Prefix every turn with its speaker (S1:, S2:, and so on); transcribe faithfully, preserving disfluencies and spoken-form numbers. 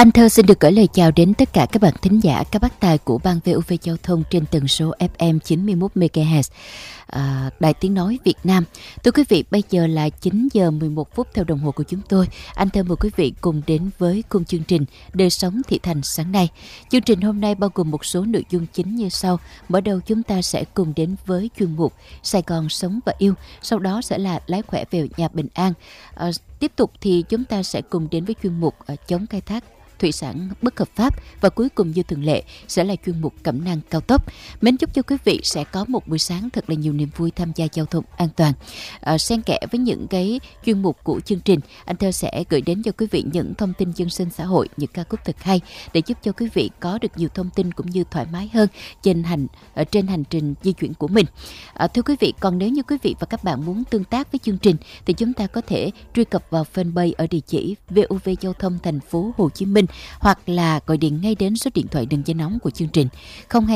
S1: Anh Thơ xin được gửi lời chào đến tất cả các bạn thính giả, các bác tài của Ban vê o vê Giao thông trên tần số ép em chín mươi mốt mê ga héc, à, Đài Tiếng Nói Việt Nam. Thưa quý vị, bây giờ là chín giờ mười một phút theo đồng hồ của chúng tôi. Anh Thơ mời quý vị cùng đến với khung chương trình Đời Sống Thị Thành sáng nay. Chương trình hôm nay bao gồm một số nội dung chính như sau. Mở đầu chúng ta sẽ cùng đến với chuyên mục Sài Gòn Sống và Yêu. Sau đó sẽ là Lái Khỏe Về Nhà Bình An. À, tiếp tục thì chúng ta sẽ cùng đến với chuyên mục à, Chống khai thác thủy sản bất hợp pháp, và cuối cùng như thường lệ sẽ là chuyên mục Cẩm nang cao tốc. Mến chúc cho quý vị sẽ có một buổi sáng thật là nhiều niềm vui tham gia giao thông an toàn. À, xen kẽ với những cái chuyên mục của chương trình, anh Thơ sẽ gửi đến cho quý vị những thông tin dân sinh xã hội, những ca khúc thật hay để giúp cho quý vị có được nhiều thông tin cũng như thoải mái hơn trên hành ở trên hành trình di chuyển của mình. À, thưa quý vị, còn nếu như quý vị và các bạn muốn tương tác với chương trình thì chúng ta có thể truy cập vào fanpage ở địa chỉ vê o vê Giao thông Thành phố Hồ Chí Minh, hoặc là gọi điện ngay đến số điện thoại đường dây nóng của chương trình không hai